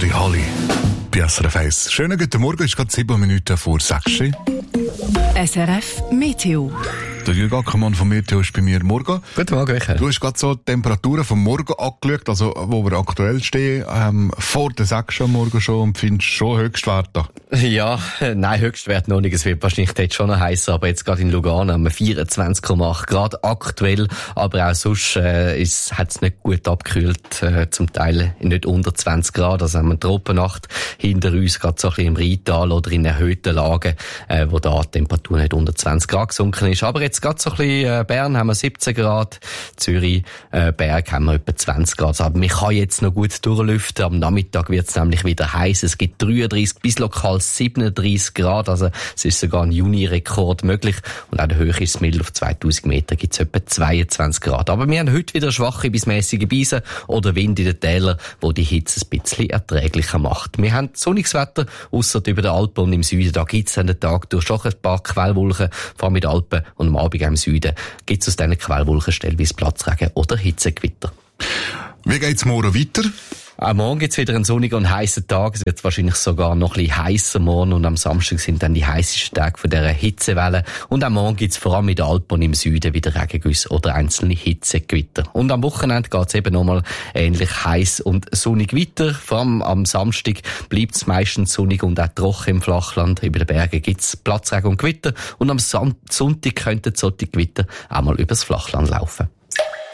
Buddy Holly. Bei SRF 1. Schönen guten Morgen, ist gerade 7 Minuten vor 6 Uhr. SRF Meteo. Der Jürg Ackermann von Meteo ist bei mir. Morgen. Guten Morgen, Michael. Du hast gerade so die Temperaturen vom Morgen angeschaut, also wo wir aktuell stehen, vor der 6 Uhr am Morgen schon, und findest schon Höchstwerte. Ja, nein, Höchstwert noch nicht. Es wird wahrscheinlich dort schon noch heißer, aber jetzt gerade in Lugano haben wir 24,8 Grad aktuell, aber auch sonst hat es nicht gut abgekühlt, zum Teil nicht unter 20 Grad, also haben wir eine Tropennacht hinter uns, gerade so ein bisschen im Rheintal oder in erhöhten Lagen, wo da die Temperatur nicht unter 20 Grad gesunken ist. Aber jetzt gerade so ein bisschen Bern haben wir 17 Grad, Zürich, Berg haben wir etwa 20 Grad. Aber man kann jetzt noch gut durchlüften. Am Nachmittag wird es nämlich wieder heiß. Es gibt 33 bis lokal 37 Grad. Also es ist sogar ein Juni-Rekord möglich. Und auch der höchste Mild auf 2000 Meter gibt es etwa 22 Grad. Aber wir haben heute wieder schwache bis mäßige Brise oder Wind in den Tälern, wo die Hitze ein bisschen erträglicher macht. Wir haben sonniges Wetter, ausser über den Alpen und im Süden. Da gibt es an den Tag durch schon ein paar Quellwolken, vor allem mit Alpen, und am Abend im Süden gibt es aus diesen Quellwolken stellenweise Platzregen oder Hitzegewitter. Wie geht's morgen weiter? Auch morgen gibt's wieder einen sonnigen und heissen Tag. Es wird wahrscheinlich sogar noch ein bisschen heisser morgen, und am Samstag sind dann die heissesten Tage von dieser Hitzewelle. Und am Morgen gibt's vor allem in den Alpen und im Süden wieder Regengüsse oder einzelne Hitzegewitter. Und am Wochenende geht's eben nochmal ähnlich heiß und sonnig weiter. Vor allem am Samstag bleibt's meistens sonnig und auch trocken im Flachland. Über den Bergen gibt's Platzregen und Gewitter. Und am Sonntag könnten solche Gewitter auch mal übers Flachland laufen.